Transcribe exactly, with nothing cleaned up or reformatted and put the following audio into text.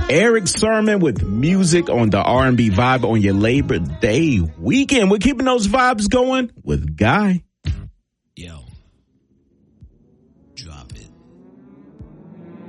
Eric Sermon with music on the R and B vibe on your Labor Day weekend. We're keeping those vibes going with Guy. Yo. Drop it.